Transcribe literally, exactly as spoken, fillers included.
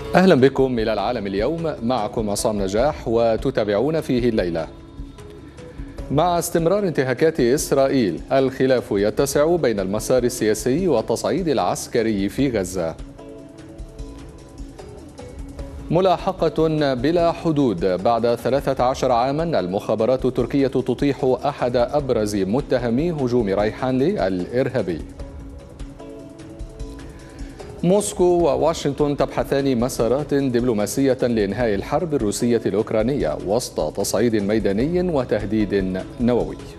أهلا بكم إلى العالم اليوم، معكم عصام نجاح وتتابعون فيه الليلة. مع استمرار انتهاكات إسرائيل، الخلاف يتسع بين المسار السياسي والتصعيد العسكري في غزة. ملاحقة بلا حدود. بعد ثلاثة عشر عاما المخابرات التركية تطيح أحد أبرز متهمي هجوم ريحانلي الإرهابي. موسكو وواشنطن تبحثان مسارات دبلوماسية لإنهاء الحرب الروسية الأوكرانية وسط تصعيد ميداني وتهديد نووي.